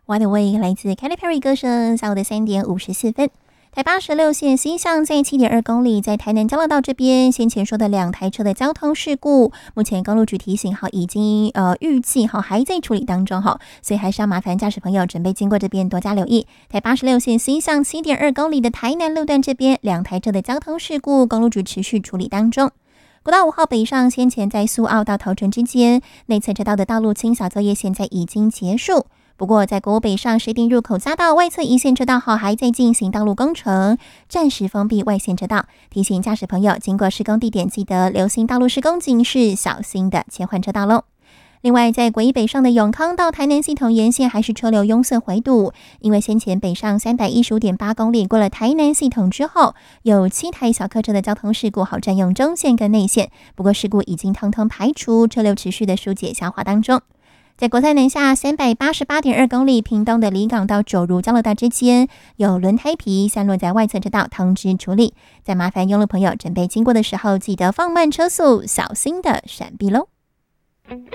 Wide Away 来自 Katy Perry 歌声，下午的3:54。台86线西向在7.2公里，在台南交流道这边，先前说的2台车的交通事故，目前公路局提醒已经预计还在处理当中所以还是要麻烦驾驶朋友准备经过这边多加留意。台86线西向7.2公里的台南路段这边，2台车的交通事故，公路局持续处理当中。国道5号北上，先前在苏澳到头城之间内侧车道的道路清扫作业现在已经结束。不过，在国五北上石碇入口匝道外侧一线车道还在进行道路工程，暂时封闭外线车道，提醒驾驶朋友经过施工地点记得留心道路施工警示，小心的切换车道喽。另外，在国一北上的永康到台南系统沿线还是车流拥塞回堵，因为先前北上315.8公里过了台南系统之后，有7台小客车的交通事故占用中线跟内线，不过事故已经通通排除，车流持续的疏解消化当中。在国三南下388.2公里，屏东的离港到九如交流道之间有轮胎皮散落在外侧车道，通知处理。再麻烦用路朋友准备经过的时候，记得放慢车速，小心的闪避喽。